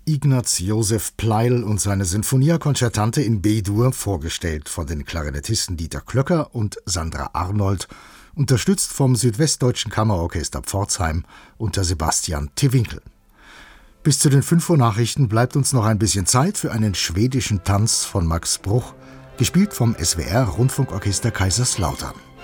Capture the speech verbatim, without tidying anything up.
Ignaz Josef Pleyel und seine Sinfonia Concertante in B-Dur, vorgestellt von den Klarinettisten Dieter Klöcker und Sandra Arnold, unterstützt vom Südwestdeutschen Kammerorchester Pforzheim unter Sebastian Tewinkel. Bis zu den fünf Uhr Nachrichten bleibt uns noch ein bisschen Zeit für einen schwedischen Tanz von Max Bruch, gespielt vom S W R Rundfunkorchester Kaiserslautern.